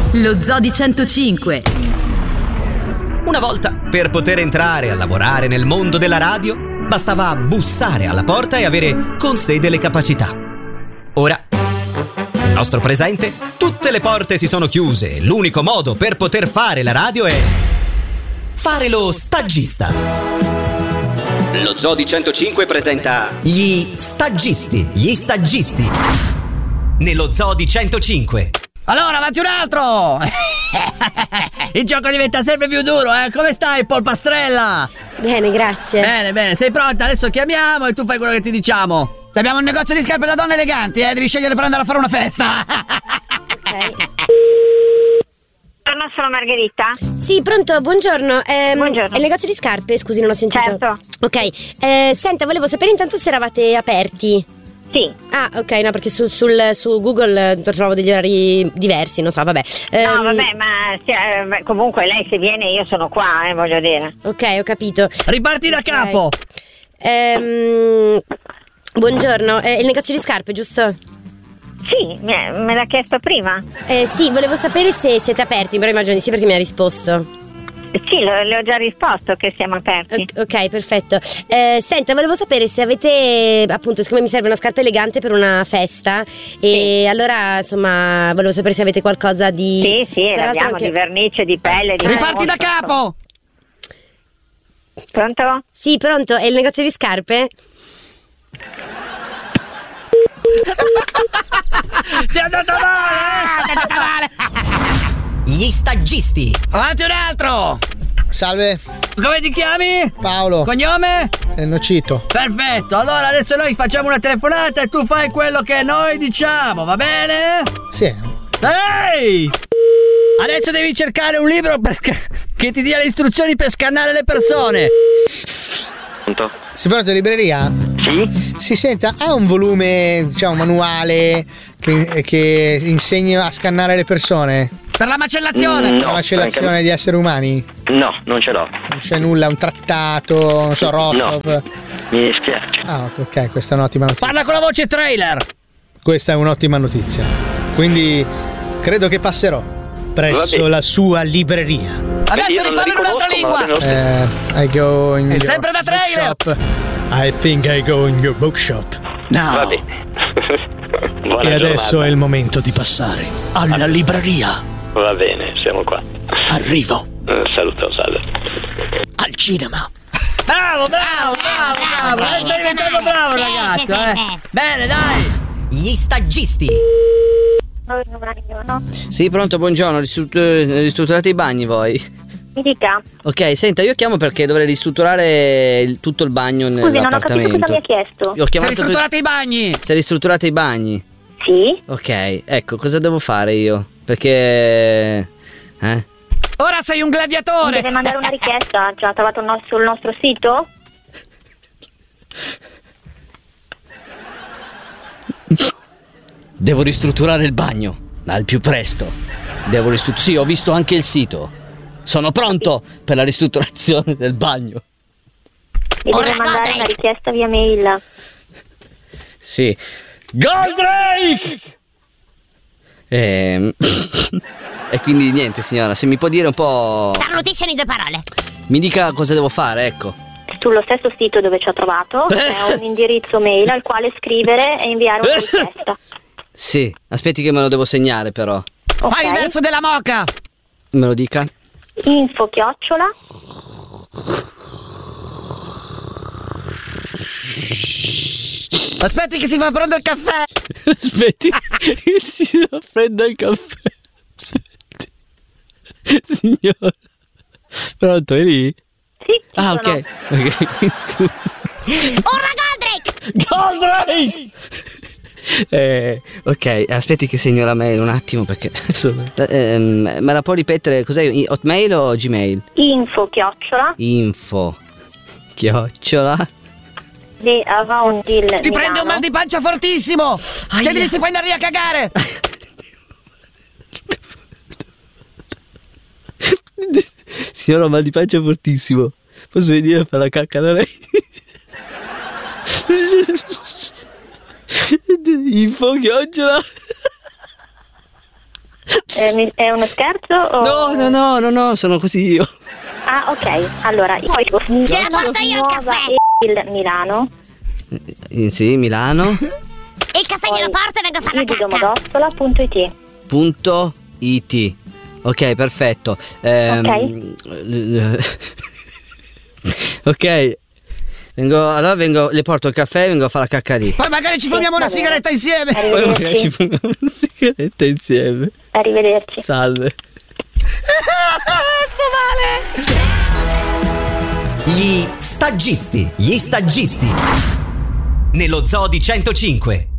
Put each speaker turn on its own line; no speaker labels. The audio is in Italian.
Lo Zoo di 105.
Una volta, per poter entrare a lavorare nel mondo della radio, bastava bussare alla porta e avere con sé delle capacità. Ora, nel nostro presente, tutte le porte si sono chiuse e l'unico modo per poter fare la radio è fare lo stagista.
Lo Zoo di 105 presenta
Gli stagisti. Nello Zoo di 105.
Allora, avanti un altro! Il gioco diventa sempre più duro, eh? Come stai, Polpastrella?
Bene, grazie.
Bene, sei pronta? Adesso chiamiamo e tu fai quello che ti diciamo. Abbiamo un negozio di scarpe da donne eleganti, devi scegliere per andare a fare una festa.
Ok.
Buongiorno, sono Margherita.
Sì, pronto, buongiorno.
Buongiorno.
È il negozio di scarpe? Scusi, non ho sentito.
Certo.
Ok, senta, volevo sapere intanto se eravate aperti.
Sì.
Ah, ok, no, perché su Google trovo degli orari diversi, non so, vabbè.
No, vabbè, ma comunque lei se viene io sono qua, voglio dire.
Ok, ho capito.
Riparti da capo.
Buongiorno, è il negozio di scarpe, giusto?
Sì, me l'ha chiesto prima.
Sì, volevo sapere se siete aperti, però immagino di sì perché mi ha risposto.
Sì, le ho già risposto che siamo aperti.
Ok, perfetto. Senta, volevo sapere se avete, appunto, siccome mi serve una scarpa elegante per una festa, e allora, insomma, volevo sapere se avete qualcosa di...
Sì, ne abbiamo di vernice, di pelle, di...
Riparti da capo.
Pronto?
Sì, pronto, è il negozio di scarpe?
Ti è andata male!
Gli stagisti.
Avanti un altro.
Salve,
Come ti chiami?
Paolo.
Cognome?
Nocito.
Perfetto, allora adesso noi facciamo una telefonata e tu fai quello che noi diciamo, va bene?
Sì.
Ehi! Adesso devi cercare un libro che ti dia le istruzioni per scannare le persone.
Pronto?
Si pronto, libreria?
Sì?
Si senta, ha un volume, diciamo, manuale che insegna a scannare le persone?
Per la macellazione.
La macellazione di esseri umani?
No, non ce l'ho.
Non c'è nulla, un trattato, non so, Rostov?
No, mi dispiace.
Ah, ok, questa è un'ottima notizia.
Parla con la voce trailer.
Questa è un'ottima notizia. Quindi credo che passerò presso la sua libreria.
Adesso rifallo in un'altra lingua.
I go in your
sempre da trailer.
bookshop. I think I go in your bookshop.
No.
Va bene. Buona
E adesso
giornata.
è il momento di passare alla libreria.
Va bene, siamo qua.
Arrivo
Saluto, salve.
al cinema.
Bravo. Stai diventando bravo, ragazzo, Bene, dai.
Gli stagisti.
Sì, pronto, buongiorno, ristrutturate i bagni voi?
Mi dica.
Ok, senta, io chiamo perché dovrei ristrutturare tutto il bagno
Scusi, non ho capito
nell'appartamento.
cosa mi ha chiesto.
Io ho
Se
chiamato
ristrutturate i bagni.
Se ristrutturate i bagni.
Sì?
Ok, ecco, cosa devo fare io? Perché...
Ora sei un gladiatore.
Deve mandare una richiesta. Ce l'ha trovato sul nostro sito?
Devo ristrutturare il bagno al più presto. Sì, ho visto anche il sito. Sono pronto per la ristrutturazione del bagno.
Mi deve mandare una richiesta via mail.
Sì. Goldrake! E quindi niente, signora, se mi può dire un po'...
Starnutisce in 2 parole.
Mi dica cosa devo fare, ecco.
Sullo stesso sito dove ci ha trovato c'è un indirizzo mail al quale scrivere e inviare una richiesta.
Sì, aspetti che me lo devo segnare però.
Ok.
Fai il verso della moca.
Me lo dica?
Info @
Aspetti che si fa pronto il caffè.
Aspetti che si raffredda il caffè. Aspetti. Signora. Pronto, è lì?
Sì,
Ah,
sono.
ok, scusa.
Urla Goldrake!
Ok, aspetti che segno la mail un attimo perché me la può ripetere? Cos'è? Hotmail o Gmail?
Info @
Info chiocciola
di Avondil.
Ti prende un mal di pancia fortissimo. Chiedili se puoi andare a cagare.
Signora, ho mal di pancia fortissimo. Posso venire a fare la cacca da lei? Info chiocciola
È uno scherzo? O...
No, sono così io.
Ah, ok. Allora, poi
Gliela porto io il caffè.
il Milano.
Sì, Milano.
Il caffè glielo porto e vengo a fare la cacca.
Domodossola.it.
Ok, perfetto. Ok. Vengo, le porto il caffè e vengo a fare la cacca lì.
Poi magari ci fumiamo una sigaretta insieme.
Poi magari ci fumiamo una sigaretta insieme.
Arrivederci.
Salve.
Sto male.
Gli stagisti. Nello Zoo di 105.